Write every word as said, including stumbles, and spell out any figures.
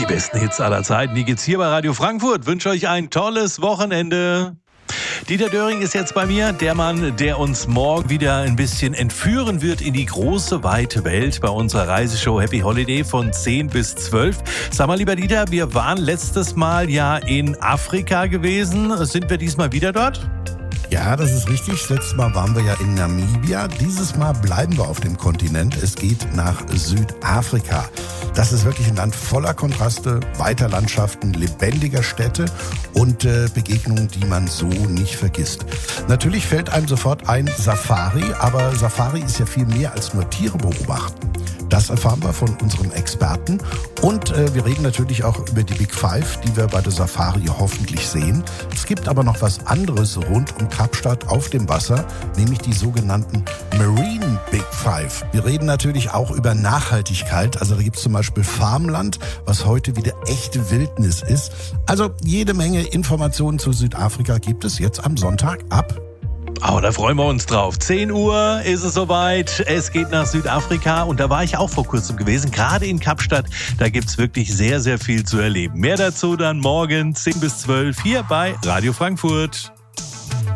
Die besten Hits aller Zeiten, die gibt's hier bei Radio Frankfurt. Wünsche euch ein tolles Wochenende. Dieter Döring ist jetzt bei mir, der Mann, der uns morgen wieder ein bisschen entführen wird in die große, weite Welt bei unserer Reiseshow Happy Holiday von zehn bis zwölf. Sag mal, lieber Dieter, wir waren letztes Mal ja in Afrika gewesen. Sind wir diesmal wieder dort? Ja, das ist richtig. Letztes Mal waren wir ja in Namibia. Dieses Mal bleiben wir auf dem Kontinent. Es geht nach Südafrika. Das ist wirklich ein Land voller Kontraste, weiter Landschaften, lebendiger Städte und äh, Begegnungen, die man so nicht vergisst. Natürlich fällt einem sofort ein Safari, aber Safari ist ja viel mehr als nur Tiere beobachten. Das erfahren wir von unserem Experten. Und äh, wir reden natürlich auch über die Big Five, die wir bei der Safari hoffentlich sehen. Es gibt aber noch was anderes rund um Kapstadt auf dem Wasser, nämlich die sogenannten Marine Big Five. Wir reden natürlich auch über Nachhaltigkeit. Also da gibt es zum Beispiel Farmland, was heute wieder echte Wildnis ist. Also jede Menge Informationen zu Südafrika gibt es jetzt am Sonntag ab. Oh, da freuen wir uns drauf. zehn Uhr ist es soweit. Es geht nach Südafrika und da war ich auch vor kurzem gewesen, gerade in Kapstadt. Da gibt's wirklich sehr, sehr viel zu erleben. Mehr dazu dann morgen zehn bis zwölf hier bei Radio Frankfurt.